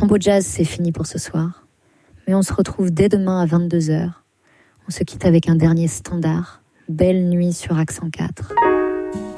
Combo Jazz, c'est fini pour ce soir. Mais on se retrouve dès demain à 22h. On se quitte avec un dernier standard. Belle nuit sur Accent 4.